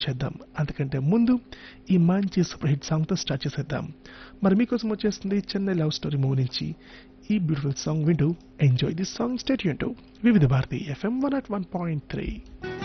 వచ్చేద్దాం. అంతకంటే ముందు ఈ మంచి సూపర్ హిట్ సాంగ్తో స్టార్ట్ చేసేద్దాం. మరి మీకోసం వచ్చేస్తుంది చెన్నై లవ్ స్టోరీ మూవీ నుంచి ఈ బ్యూటిఫుల్ సాంగ్ వింటూ enjoy this song. Stay tuned to వివిధ భారతి FM 101.3.